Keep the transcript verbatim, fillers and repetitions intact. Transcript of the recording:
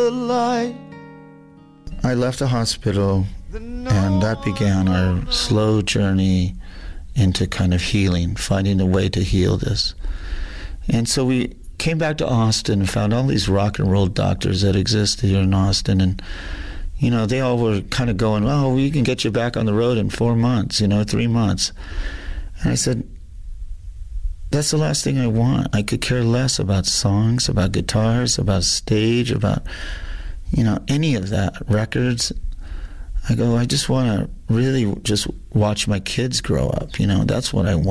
the light. I left the hospital, and that began our slow journey into kind of healing, finding a way to heal this. And so we came back to Austin and found all these rock and roll doctors that existed here in Austin, and you know, they all were kind of going, oh, we can get you back on the road in four months, you know, three months. And I said, that's the last thing I want. I could care less about songs, about guitars, about stage, about, you know, any of that, records. I go, I just want to really just watch my kids grow up, you know, that's what I want.